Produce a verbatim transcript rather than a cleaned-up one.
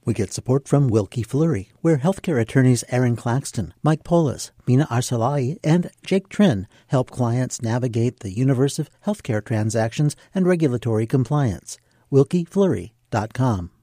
We get support from Wilkie Fleury, where healthcare attorneys Aaron Claxton, Mike Polis, Mina Arsalai, and Jake Trin help clients navigate the universe of healthcare transactions and regulatory compliance. Wilkie Fleury dot com.